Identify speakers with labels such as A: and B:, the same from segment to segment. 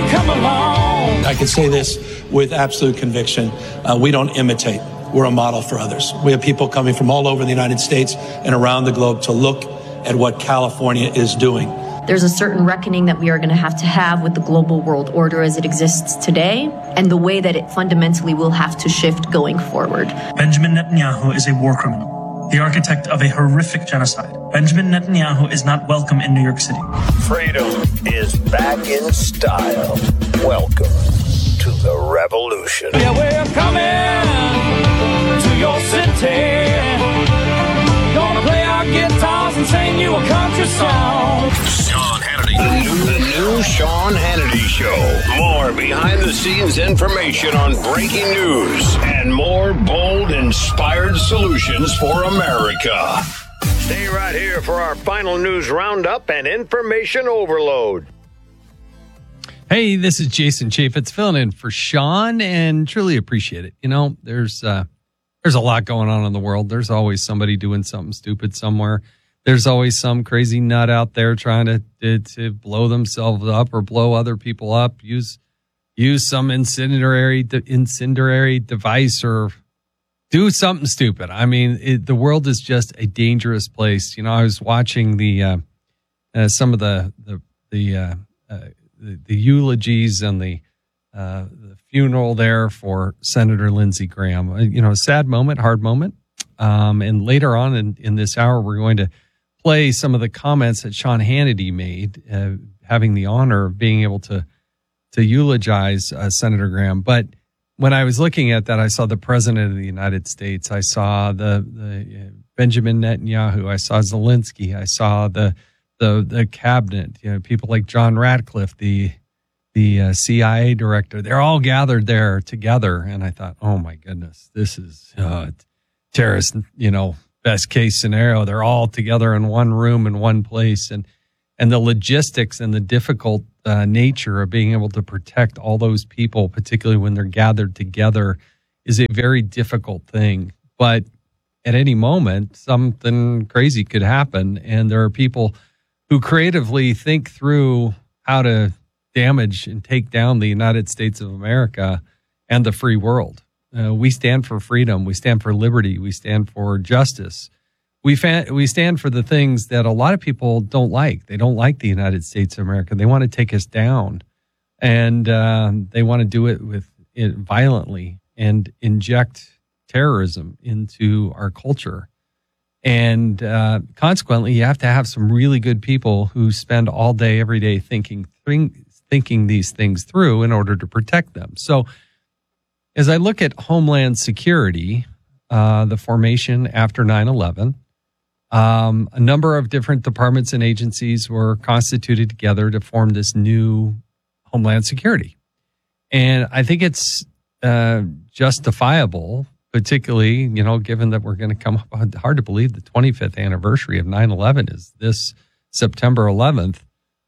A: come along.
B: I can say this with absolute conviction. We don't imitate. We're a model for others. We have people coming from all over the United States and around the globe to look at what California is doing.
C: There's a certain reckoning that we are going to have with the global world order as it exists today and the way that it fundamentally will have to shift going forward.
D: Benjamin Netanyahu is a war criminal, the architect of a horrific genocide. Benjamin Netanyahu is not welcome in New York City.
E: Freedom is back in style. Welcome to the revolution.
A: Yeah, we're coming to your city. Gonna play our guitars and sing you a country song.
E: Sean Hannity. The new Sean Hannity Show. More behind-the-scenes information on breaking news and more bold, inspired solutions for America. Stay right here for our final news roundup and information overload.
F: Hey, this is Jason Chaffetz filling in for Sean, and truly appreciate it. You know, there's a lot going on in the world. There's always somebody doing something stupid somewhere. There's always some crazy nut out there trying to blow themselves up or blow other people up. Use some incendiary device or do something stupid. I mean, the world is just a dangerous place. You know, I was watching some of the eulogies and the funeral there for Senator Lindsey Graham. You know, a sad moment, hard moment. And later on in this hour, we're going to play some of the comments that Sean Hannity made, having the honor of being able to eulogize Senator Graham. But when I was looking at that, I saw the President of the United States. I saw the Benjamin Netanyahu. I saw Zelensky. I saw the cabinet. You know, people like John Ratcliffe, the CIA director. They're all gathered there together, and I thought, oh my goodness, this is terrorist. You know, best case scenario. They're all together in one room in one place, and the logistics and the difficult nature of being able to protect all those people, particularly when they're gathered together, is a very difficult thing. But at any moment, something crazy could happen, and there are people who creatively think through how to damage and take down the United States of America and the free world. We stand for freedom. We stand for liberty. We stand for justice. We stand for the things that a lot of people don't like. They don't like the United States of America. They want to take us down, and they want to do it violently and inject terrorism into our culture. And consequently, you have to have some really good people who spend all day, every day thinking these things through in order to protect them. So as I look at Homeland Security, the formation after 9/11, a number of different departments and agencies were constituted together to form this new Homeland Security. And I think it's justifiable, particularly, you know, given that we're going to come up, hard to believe the 25th anniversary of 9/11 is this September 11th.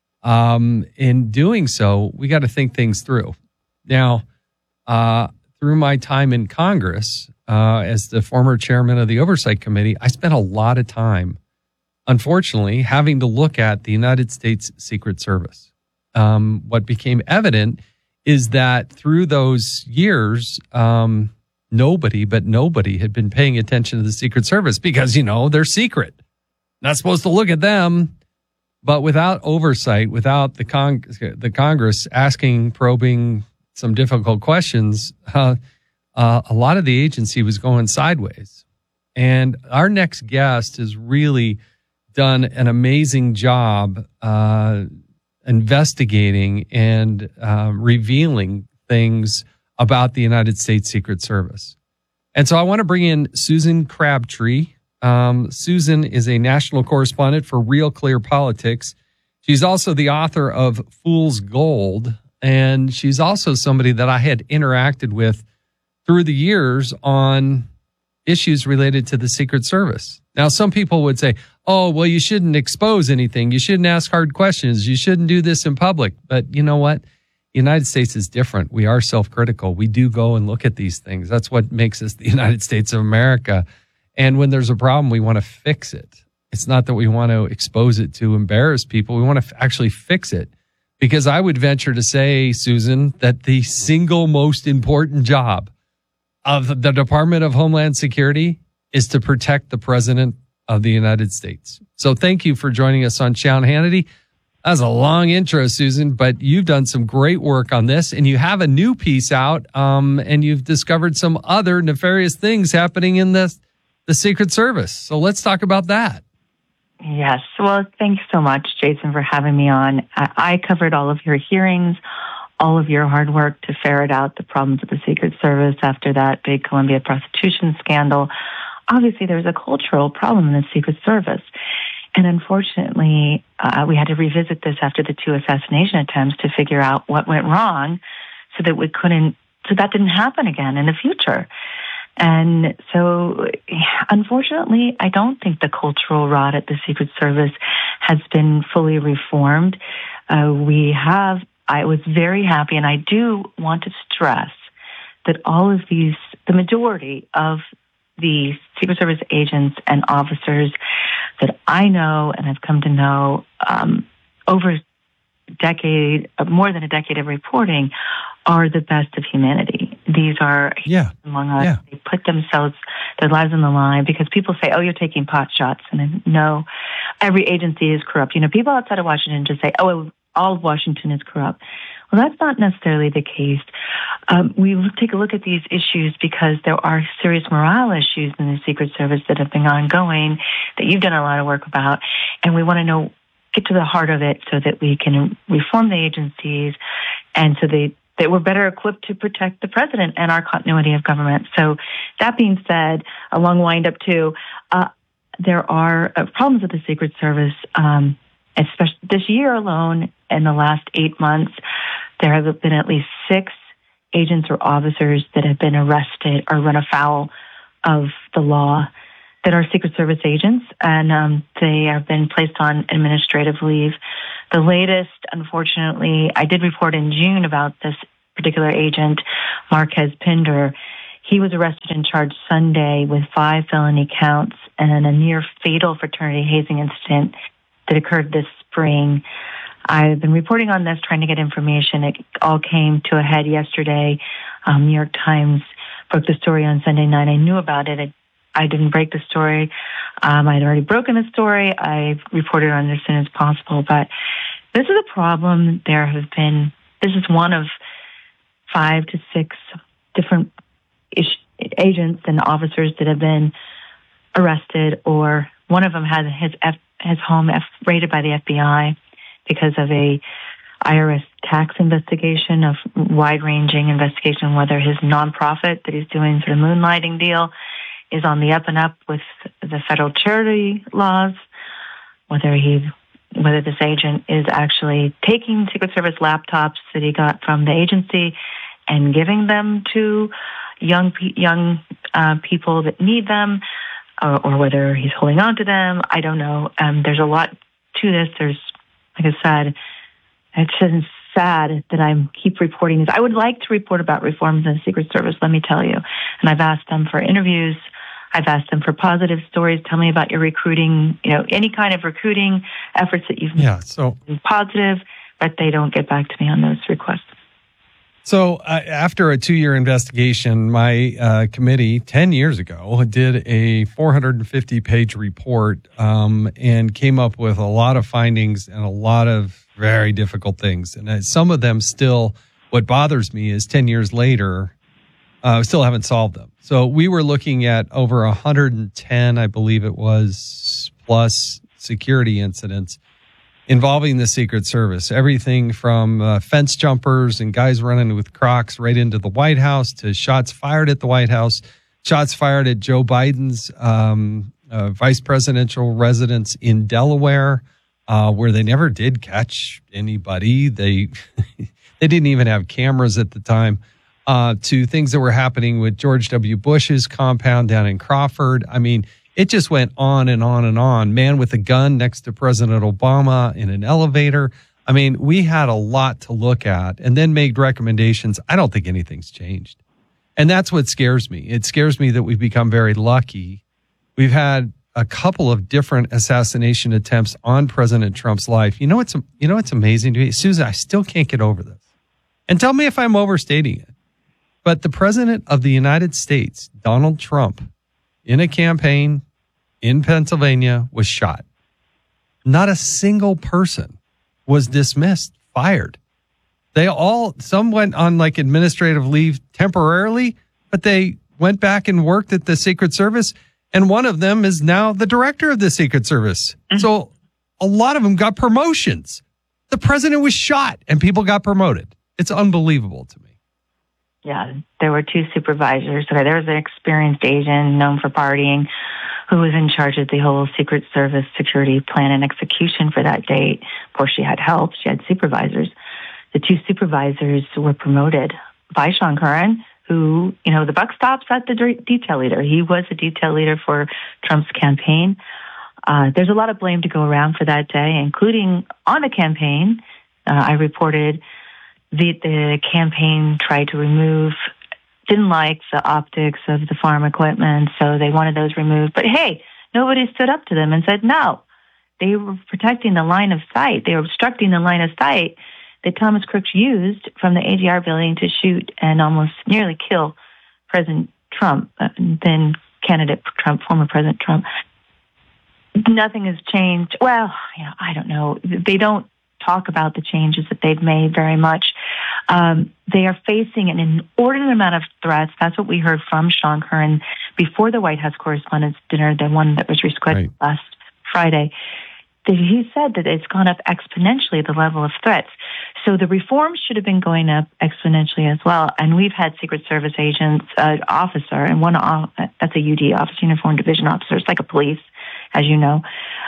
F: In doing so, we got to think things through. Now, through my time in Congress, as the former chairman of the Oversight Committee, I spent a lot of time, unfortunately, having to look at the United States Secret Service. What became evident is that through those years, nobody had been paying attention to the Secret Service because, you know, they're secret. Not supposed to look at them. But without oversight, without the Congress asking, probing some difficult questions, a lot of the agency was going sideways. And our next guest has really done an amazing job investigating and revealing things about the United States Secret Service. And so I want to bring in Susan Crabtree. Susan is a national correspondent for Real Clear Politics. She's also the author of Fool's Gold, and she's also somebody that I had interacted with through the years on issues related to the Secret Service. Now, some people would say, oh, well, you shouldn't expose anything. You shouldn't ask hard questions. You shouldn't do this in public. But you know what? The United States is different. We are self-critical. We do go and look at these things. That's what makes us the United States of America. And when there's a problem, we want to fix it. It's not that we want to expose it to embarrass people. We want to actually fix it. Because I would venture to say, Susan, that the single most important job of the Department of Homeland Security is to protect the President of the United States. So thank you for joining us on Sean Hannity. That was a long intro, Susan, but you've done some great work on this, and you have a new piece out, and you've discovered some other nefarious things happening in the Secret Service. So let's talk about that.
G: Yes. Well, thanks so much, Jason, for having me on. I covered all of your hearings, all of your hard work to ferret out the problems with the Secret Service after that big Columbia prostitution scandal. Obviously, there's a cultural problem in the Secret Service. And unfortunately, we had to revisit this after the 2 assassination attempts to figure out what went wrong so that didn't happen again in the future. And so, unfortunately, I don't think the cultural rot at the Secret Service has been fully reformed. I was very happy, and I do want to stress that the majority of the Secret Service agents and officers that I know and have come to know over more than a decade of reporting are the best of humanity. These are among us. Yeah. They put their lives on the line because people say, oh, you're taking pot shots. And then, no, every agency is corrupt. People outside of Washington just say, oh, all of Washington is corrupt. Well, that's not necessarily the case. We take a look at these issues because there are serious morale issues in the Secret Service that have been ongoing, that you've done a lot of work about, and we want to get to the heart of it so that we can reform the agencies and so that we're better equipped to protect the president and our continuity of government. So that being said, a long wind-up too, there are problems with the Secret Service, especially this year alone. In the last 8 months, there have been at least 6 agents or officers that have been arrested or run afoul of the law that are Secret Service agents, and they have been placed on administrative leave. The latest, unfortunately, I did report in June about this particular agent, Marquez Pinder. He was arrested and charged Sunday with 5 felony counts and a near-fatal fraternity hazing incident that occurred this spring. I've been reporting on this, trying to get information. It all came to a head yesterday. New York Times broke the story on Sunday night. I knew about it. I didn't break the story. I'd already broken the story. I reported on it as soon as possible. But this is a problem. This is one of 5 to 6 different agents and officers that have been arrested, or one of them had his home raided by the FBI because of a IRS tax investigation, of wide-ranging investigation, whether his nonprofit that he's doing sort of moonlighting deal is on the up and up with the federal charity laws, whether this agent is actually taking Secret Service laptops that he got from the agency and giving them to young people that need them, or whether he's holding on to them. I don't know. There's a lot to this. Like I said, it's sad that I keep reporting this. I would like to report about reforms in the Secret Service, let me tell you. And I've asked them for interviews. I've asked them for positive stories. Tell me about your recruiting, any kind of recruiting efforts that you've made positive, but they don't get back to me on those requests.
F: So after a 2-year investigation, my committee 10 years ago did a 450-page report and came up with a lot of findings and a lot of very difficult things. And some of them still, what bothers me is 10 years later, still haven't solved them. So we were looking at over 110, I believe it was, plus security incidents involving the Secret Service. Everything from fence jumpers and guys running with Crocs right into the White House to shots fired at the White House, shots fired at Joe Biden's vice presidential residence in Delaware, where they never did catch anybody. They didn't even have cameras at the time, to things that were happening with George W. Bush's compound down in Crawford. I mean, it just went on and on and on. Man with a gun next to President Obama in an elevator. I mean, we had a lot to look at and then made recommendations. I don't think anything's changed. And that's what scares me. It scares me that we've become very lucky. We've had a couple of different assassination attempts on President Trump's life. You know what's amazing to me? Susan, I still can't get over this. And tell me if I'm overstating it. But the President of the United States, Donald Trump, in a campaign in Pennsylvania, was shot. Not a single person was dismissed, fired. Some went on like administrative leave temporarily, but they went back and worked at the Secret Service. And one of them is now the director of the Secret Service. Mm-hmm. So a lot of them got promotions. The president was shot and people got promoted. It's unbelievable to me.
G: Yeah, there were two supervisors. Okay, there was an experienced agent known for partying who was in charge of the whole Secret Service security plan and execution for that date. Of course, she had help. She had supervisors. The two supervisors were promoted by Sean Curran, who, the buck stops at the detail leader. He was a detail leader for Trump's campaign. There's a lot of blame to go around for that day, including on the campaign. I reported the campaign tried to didn't like the optics of the farm equipment, so they wanted those removed. But hey, nobody stood up to them and said no. They were protecting the line of sight. They were obstructing the line of sight that Thomas Crooks used from the AGR building to shoot and almost nearly kill President Trump, then candidate Trump, former President Trump. Nothing has changed. Well, I don't know. They don't talk about the changes that they've made very much. They are facing an inordinate amount of threats. That's what we heard from Sean Curran before the White House Correspondents' Dinner, the one that was rescheduled last Friday. He said that it's gone up exponentially, the level of threats. So the reforms should have been going up exponentially as well. And we've had Secret Service agents, officer, and that's a UD, Officer Uniform Division Officer. It's like a police, as you know.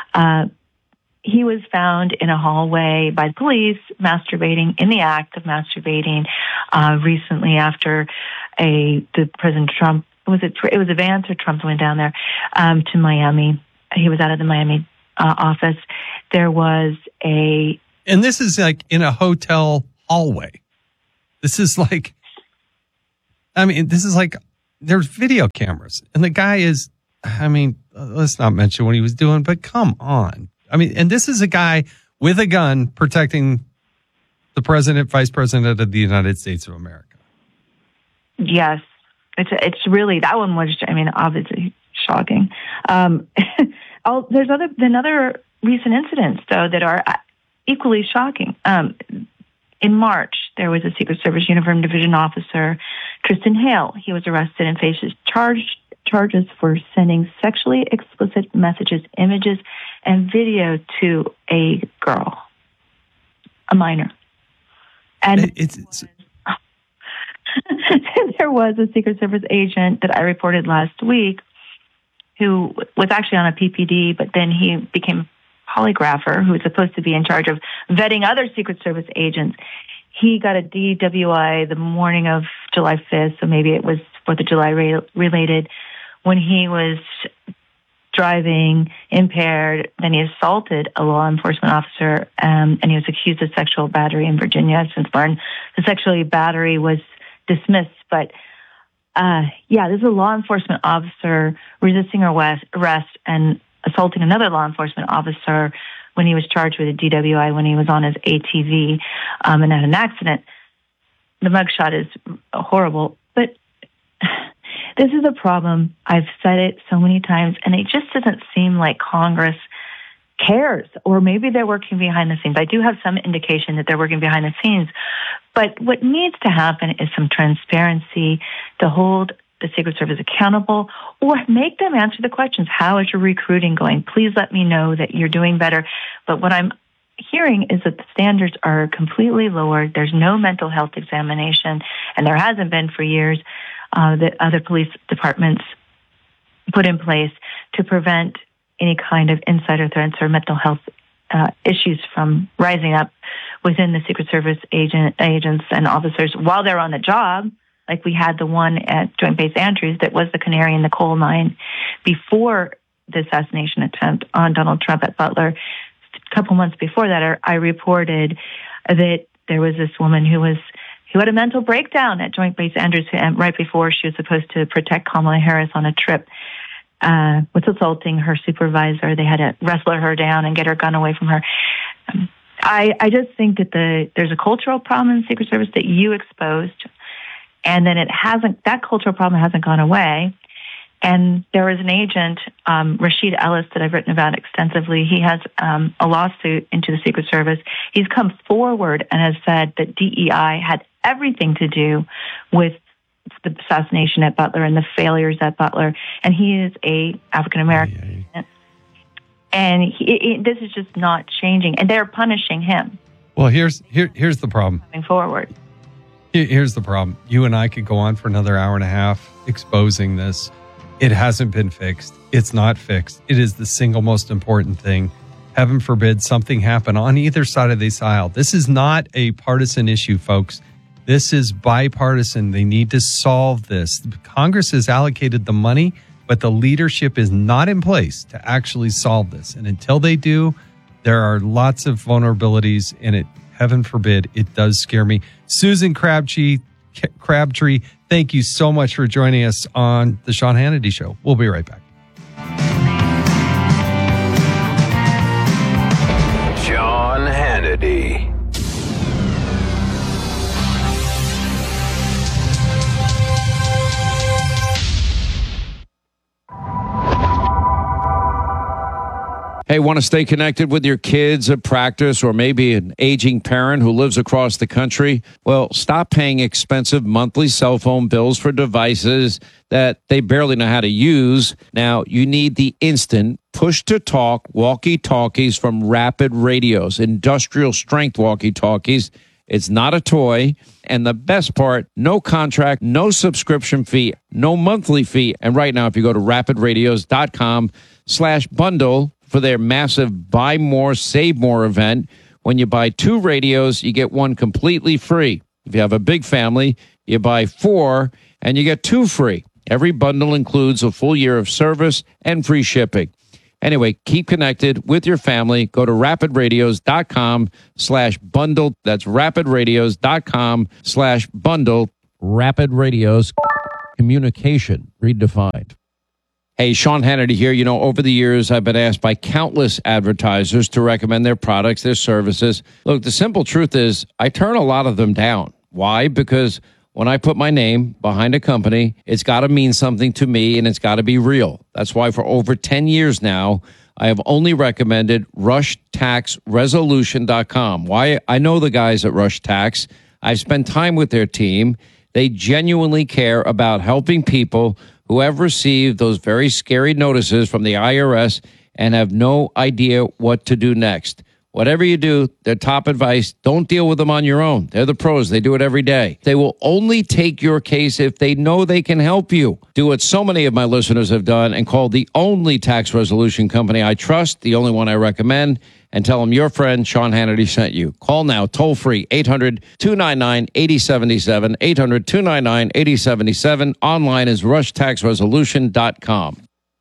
G: He was found in a hallway by police masturbating, in the act of masturbating, recently after the President Trump, it was a Vance or Trump went down there, to Miami. He was out of the Miami office. There was and
F: this is like in a hotel hallway. This is like there's video cameras and the guy is, let's not mention what he was doing, but come on. And this is a guy with a gun protecting the president, vice president of the United States of America.
G: Yes. It's really, that one was, obviously shocking. There's other recent incidents, though, that are equally shocking. In March, there was a Secret Service Uniform Division officer, Tristan Hale. He was arrested and faces charges for sending sexually explicit messages, images, and video to a girl, a minor. And there was a Secret Service agent that I reported last week who was actually on a PPD, but then he became a polygrapher who was supposed to be in charge of vetting other Secret Service agents. He got a DWI the morning of July 5th, so maybe it was 4th of July related, when he was driving impaired. Then he assaulted a law enforcement officer, and he was accused of sexual battery in Virginia. Since learned the sexual battery was dismissed, but this is a law enforcement officer resisting arrest and assaulting another law enforcement officer when he was charged with a DWI when he was on his ATV and had an accident. The mugshot is horrible, but this is a problem. I've said it so many times, and it just doesn't seem like Congress cares, or maybe they're working behind the scenes. I do have some indication that they're working behind the scenes, but what needs to happen is some transparency to hold the Secret Service accountable, or make them answer the questions. How is your recruiting going? Please let me know that you're doing better. But what I'm hearing is that the standards are completely lowered. There's no mental health examination, and there hasn't been for years, that other police departments put in place to prevent any kind of insider threats or mental health issues from rising up within the Secret Service agents and officers while they're on the job. Like we had the one at Joint Base Andrews that was the canary in the coal mine before the assassination attempt on Donald Trump at Butler. A couple months before that, I reported that there was this woman who had a mental breakdown at Joint Base Andrews right before she was supposed to protect Kamala Harris on a trip. was assaulting her supervisor. They had to wrestle her down and get her gun away from her. I just think that there's a cultural problem in the Secret Service that you exposed, and then that cultural problem hasn't gone away. And there was an agent, Rashid Ellis, that I've written about extensively. He has a lawsuit into the Secret Service. He's come forward and has said that DEI had everything to do with the assassination at Butler and the failures at Butler. And he is a African American. And this is just not changing. And they're punishing him.
F: Well, here's the problem.
G: Coming forward.
F: Here's the problem. You and I could go on for another hour and a half exposing this. It hasn't been fixed. It's not fixed. It is the single most important thing. Heaven forbid something happen on either side of this aisle. This is not a partisan issue, folks. This is bipartisan. They need to solve this. Congress has allocated the money, but the leadership is not in place to actually solve this. And until they do, there are lots of vulnerabilities, and heaven forbid, it does scare me. Susan Crabtree, thank you so much for joining us on the Sean Hannity Show. We'll be right back.
E: Sean Hannity. Hey, want to stay connected with your kids at practice, or maybe an aging parent who lives across the country? Well, stop paying expensive monthly cell phone bills for devices that they barely know how to use. Now, you need the instant push-to-talk walkie-talkies from Rapid Radios, industrial strength walkie-talkies. It's not a toy. And the best part, no contract, no subscription fee, no monthly fee. And right now, if you go to rapidradios.com/bundle, for their massive Buy More, Save More event. When you buy 2 radios, you get 1 completely free. If you have a big family, you buy 4 and you get 2 free. Every bundle includes a full year of service and free shipping. Anyway, keep connected with your family. Go to rapidradios.com/bundle. That's rapidradios.com/bundle. Rapid Radios, communication redefined. Hey, Sean Hannity here. You know, over the years, I've been asked by countless advertisers to recommend their products, their services. Look, the simple truth is I turn a lot of them down. Why? Because when I put my name behind a company, it's got to mean something to me, and it's got to be real. That's why for over 10 years now, I have only recommended RushTaxResolution.com. Why? I know the guys at Rush Tax. I've spent time with their team. They genuinely care about helping people who have received those very scary notices from the IRS and have no idea what to do next. Whatever you do, their top advice, don't deal with them on your own. They're the pros. They do it every day. They will only take your case if they know they can help you. Do what so many of my listeners have done and call the only tax resolution company I trust, the only one I recommend, and tell them your friend Sean Hannity sent you. Call now, toll free, 800-299-8077, 800-299-8077. Online is rushtaxresolution.com.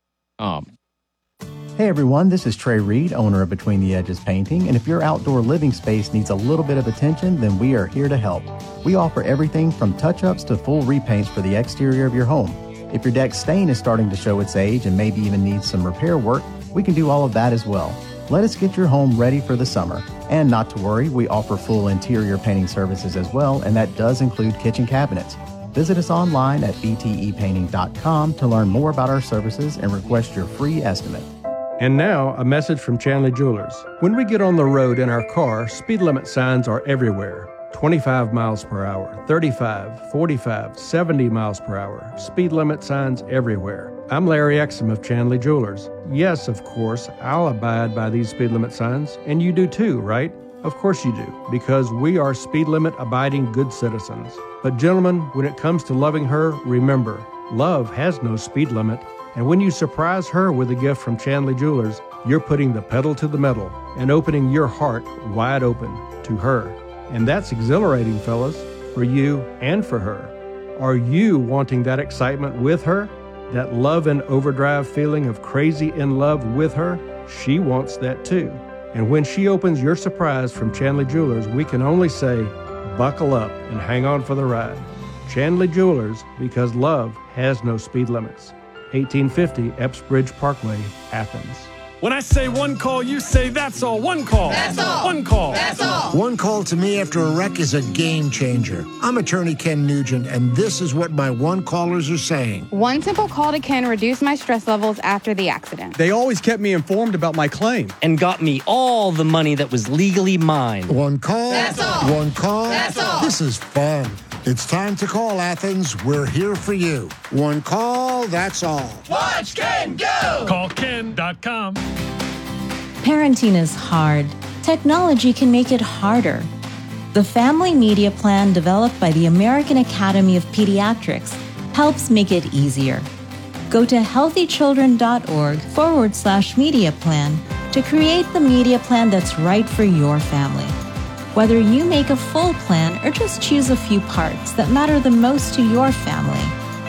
H: Hey everyone, this is Trey Reed, owner of Between the Edges Painting, and if your outdoor living space needs a little bit of attention, then we are here to help. We offer everything from touch-ups to full repaints for the exterior of your home. If your deck stain is starting to show its age and maybe even needs some repair work, we can do all of that as well. Let us get your home ready for the summer. And not to worry, we offer full interior painting services as well, and that does include kitchen cabinets. Visit us online at btepainting.com to learn more about our services and request your free estimate.
I: And now, a message from Chanley Jewelers. When we get on the road in our car, speed limit signs are everywhere. 25 miles per hour, 35, 45, 70 miles per hour. Speed limit signs everywhere. I'm Larry Exum of Chanley Jewelers. Yes, of course, I'll abide by these speed limit signs, and you do too, right? Of course you do, because we are speed limit abiding good citizens. But gentlemen, when it comes to loving her, remember, love has no speed limit. And when you surprise her with a gift from Chanley Jewelers, you're putting the pedal to the metal and opening your heart wide open to her. And that's exhilarating, fellas, for you and for her. Are you wanting that excitement with her? That love and overdrive feeling of crazy in love with her? She wants that too. And when she opens your surprise from Chanley Jewelers, we can only say, buckle up and hang on for the ride. Chanley Jewelers, because love has no speed limits. 1850 Epps Bridge Parkway, Athens.
A: When I say one call, you say that's all. One call. That's all. One call. That's all.
J: One call to me after a wreck is a game changer. I'm attorney Ken Nugent, and this is what my one callers are saying.
K: One simple call to Ken reduced my stress levels after the accident.
L: They always kept me informed about my claim.
M: And got me all the money that was legally mine.
J: One call.
K: That's all.
J: One call.
K: That's all.
J: This is fun. It's time to call, Athens. We're here for you. One call, that's all.
A: Watch Ken go. CallKen.com.
N: Parenting is hard. Technology can make it harder. The Family Media Plan developed by the American Academy of Pediatrics helps make it easier. Go to healthychildren.org/media plan to create the media plan that's right for your family. Whether you make a full plan or just choose a few parts that matter the most to your family,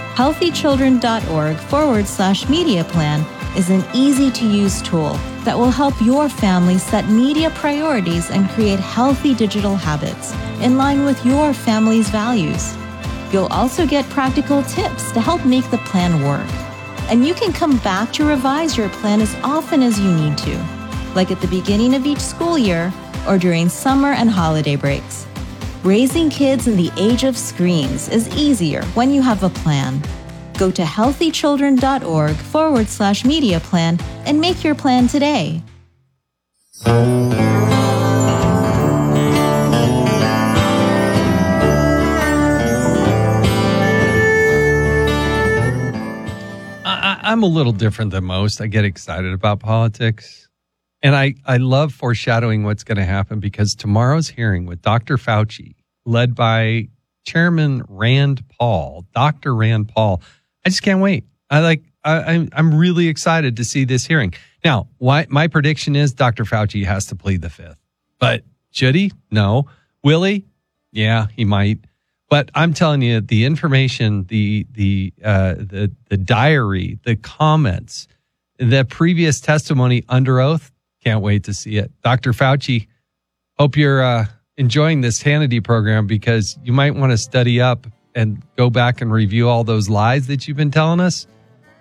N: healthychildren.org/media plan is an easy-to-use tool that will help your family set media priorities and create healthy digital habits in line with your family's values. You'll also get practical tips to help make the plan work. And you can come back to revise your plan as often as you need to, like at the beginning of each school year or during summer and holiday breaks. Raising kids in the age of screens is easier when you have a plan. Go to healthychildren.org/media plan and make your plan today.
F: I'm a little different than most. I get excited about politics. And I love foreshadowing what's going to happen because tomorrow's hearing with Dr. Fauci, led by Chairman Rand Paul, Dr. Rand Paul, I just can't wait. I'm really excited to see this hearing. Now, my prediction is Dr. Fauci has to plead the fifth. But should he? No. Will he? Yeah, he might. But I'm telling you, the information, the diary, the comments, the previous testimony under oath, can't wait to see it. Dr. Fauci, hope you're enjoying this Hannity program because you might want to study up and go back and review all those lies that you've been telling us.